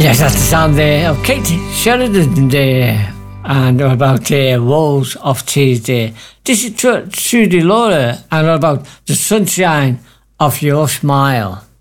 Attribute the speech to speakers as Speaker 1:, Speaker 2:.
Speaker 1: Yes, that's the sound there of Kate Sheridan there, and all about Rose of Tuesday. This is Trudy Laura, and all about the sunshine of your smile.